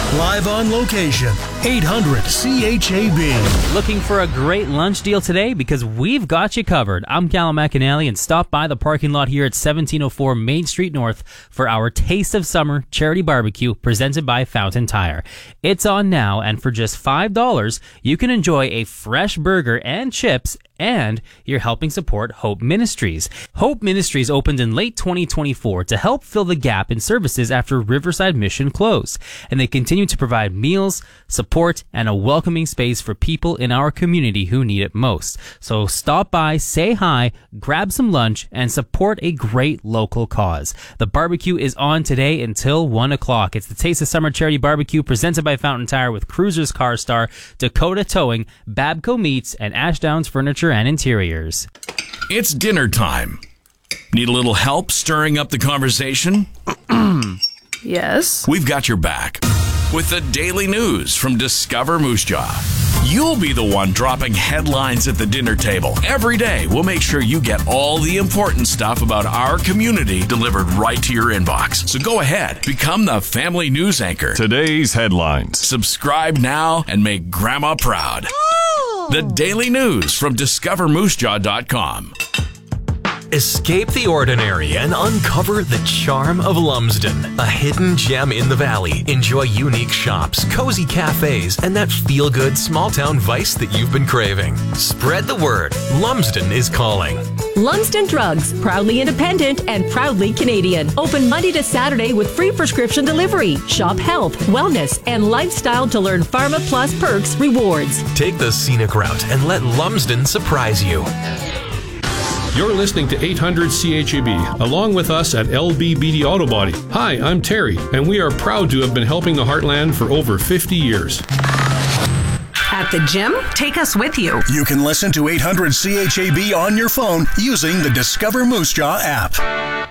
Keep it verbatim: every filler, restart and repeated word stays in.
Live on location, eight hundred C H A B. Looking for a great lunch deal today? Because we've got you covered. I'm Callum McAnally, and stop by the parking lot here at seventeen oh four Main Street North for our Taste of Summer charity barbecue presented by Fountain Tire. It's on now, and for just five dollars, you can enjoy a fresh burger and chips, and you're helping support Hope Ministries. Hope Ministries opened in late twenty twenty-four to help fill the gap in services after Riverside Mission closed, and they continue to provide meals, support, and a welcoming space for people in our community who need it most. So stop by, say hi, grab some lunch, and support a great local cause. The barbecue is on today until one o'clock. It's the Taste of Summer charity barbecue presented by Fountain Tire with Cruisers Car Star, Dakota Towing, Babco Meats, and Ashdowns Furniture and Interiors. It's dinner time. Need a little help stirring up the conversation? Yes. We've got your back with the daily news from Discover Moose Jaw. You'll be the one dropping headlines at the dinner table. Every day, we'll make sure you get all the important stuff about our community delivered right to your inbox. So go ahead, become the family news anchor. Today's headlines. Subscribe now and make Grandma proud. The daily news from discover moose jaw dot com. Escape the ordinary and uncover the charm of Lumsden, a hidden gem in the valley. Enjoy unique shops, cozy cafes, and that feel-good small-town vice that you've been craving. Spread the word. Lumsden is calling. Lumsden Drugs, proudly independent and proudly Canadian. Open Monday to Saturday with free prescription delivery. Shop health, wellness, and lifestyle to learn Pharma Plus perks rewards. Take the scenic route and let Lumsden surprise you. You're listening to eight hundred C H A B, along with us at L B B D Auto Body. Hi, I'm Terry, and we are proud to have been helping the Heartland for over fifty years. At the gym? Take us with you. You can listen to eight hundred C H A B on your phone using the Discover Moose Jaw app.